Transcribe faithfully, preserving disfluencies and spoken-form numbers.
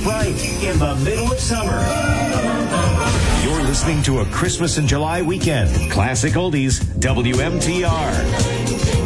bright in the middle of summer. You're listening to a Christmas in July weekend. Classic Oldies, W M T R.